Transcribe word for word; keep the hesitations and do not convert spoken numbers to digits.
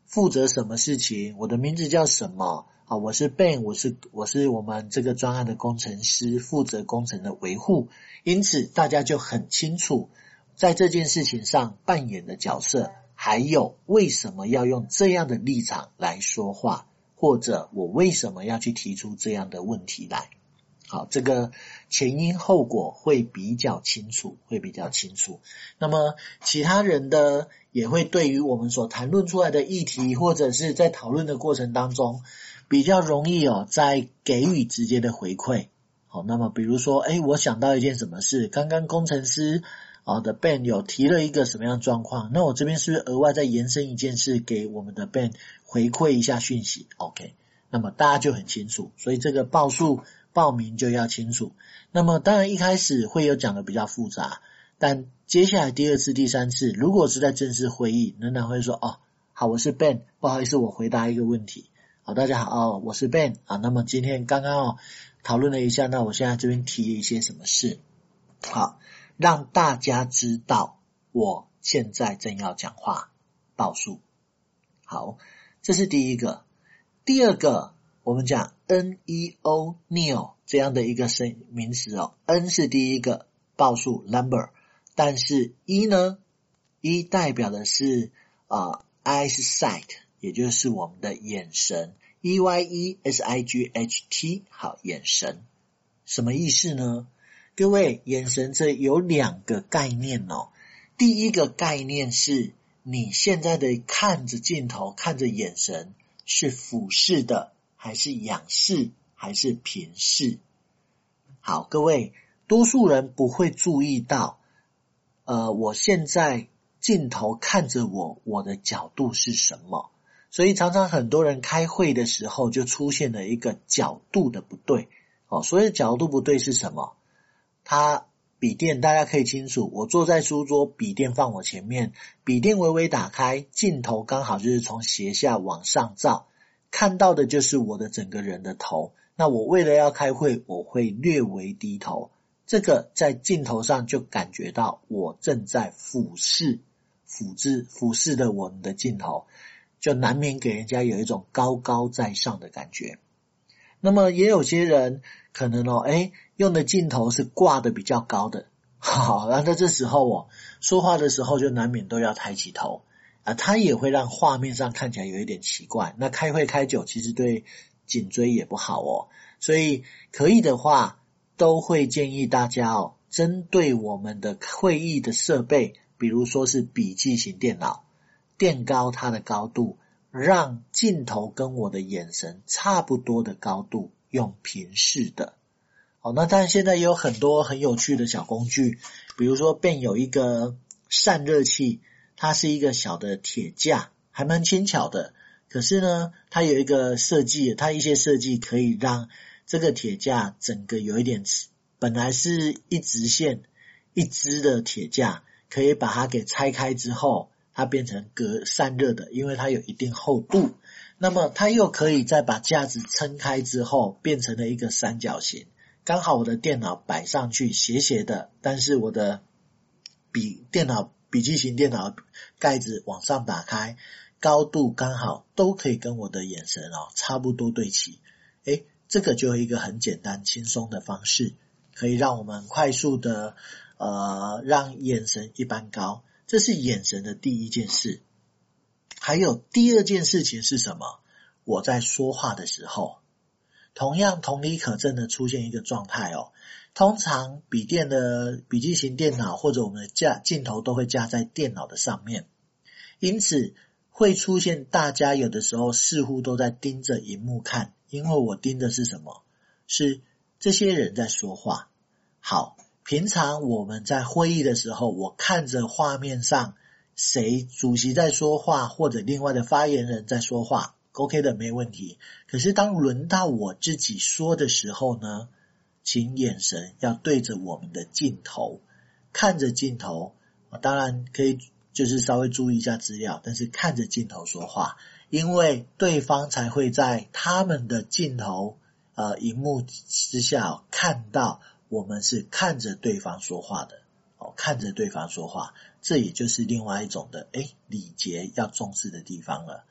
负责什么事情，我的名字叫什么啊？我是 Ben， 我是我是我们这个专案的工程师，负责工程的维护。因此大家就很清楚在这件事情上扮演的角色，还有为什么要用这样的立场来说话，或者我为什么要去提出这样的问题来。好，这个前因后果会比较清楚，会比较清楚。那么其他人的也会对于我们所谈论出来的议题，或者是在讨论的过程当中，比较容易哦，在给予直接的回馈。好，那么比如说，诶，我想到一件什么事，刚刚工程师啊的 Ben 有提了一个什么样的状况，那我这边是不是额外再延伸一件事给我们的 Ben 回馈一下讯息 ？OK， 那么大家就很清楚，所以这个报数报名就要清楚。那么当然一开始会有讲的比较复杂，但接下来第二次第三次如果是在正式会议，仍然会说哦，好，我是 Ben， 不好意思，我回答一个问题。好，大家好，哦，我是 Ben 啊。那么今天刚刚哦讨论了一下，那我现在这边提一些什么事，好，让大家知道我现在正要讲话，报数。好，这是第一个。第二个，我们讲 N E O Neo 这样的一个名词哦 ，N 是第一个报数 number， 但是 E 呢 ，E 代表的是呃 eyesight， 也就是我们的眼神 ，E Y E S I G H T， 好，眼神什么意思呢？各位，眼神这有两个概念哦。第一个概念是你现在的看着镜头，看着眼神是俯视的，还是仰视，还是平视？好，各位，多数人不会注意到，呃，我现在镜头看着我，我的角度是什么？所以常常很多人开会的时候就出现了一个角度的不对。哦，所以角度不对是什么？他笔电大家可以清楚，我坐在书桌，笔电放我前面，笔电微微打开，镜头刚好就是从斜下往上照，看到的就是我的整个人的头。那我为了要开会，我会略微低头，这个在镜头上就感觉到我正在俯视，俯视俯视的我们的镜头，就难免给人家有一种高高在上的感觉。那么也有些人可能哦，诶，用的镜头是挂的比较高的，好，那在这时候哦，说话的时候就难免都要抬起头啊，它也会让画面上看起来有一点奇怪。那开会开久，其实对颈椎也不好哦，所以可以的话，都会建议大家哦，针对我们的会议的设备，比如说是笔记型电脑，垫高它的高度，让镜头跟我的眼神差不多的高度，用平视的。好，那当然现在也有很多很有趣的小工具，比如说 Ben 有一个散热器，它是一个小的铁架，还蛮轻巧的。可是呢，它有一个设计，它一些设计可以让这个铁架整个有一点，本来是一直线一支的铁架，可以把它给拆开之后，它变成隔散热的，因为它有一定厚度。那么它又可以再把架子撑开之后，变成了一个三角形。刚好我的电脑摆上去斜斜的，但是我的笔电脑笔记型电脑盖子往上打开，高度刚好都可以跟我的眼神哦差不多对齐。诶，这个就有一个很简单轻松的方式，可以让我们快速的呃让眼神一般高。这是眼神的第一件事。还有第二件事情是什么？我在说话的时候，同样同理可证的出现一个状态哦。通常笔电的笔记型电脑或者我们的架镜头都会架在电脑的上面，因此会出现大家有的时候似乎都在盯着荧幕看，因为我盯的是什么？是这些人在说话。好，平常我们在会议的时候，我看着画面上谁主席在说话，或者另外的发言人在说话， OK 的，没问题。可是当轮到我自己说的时候呢，请眼神要对着我们的镜头，看着镜头，当然可以就是稍微注意一下资料，但是看着镜头说话，因为对方才会在他们的镜头呃荧幕之下看到我们是看着对方说话的哦，看着对方说话，这也就是另外一种的诶礼节要重视的地方了。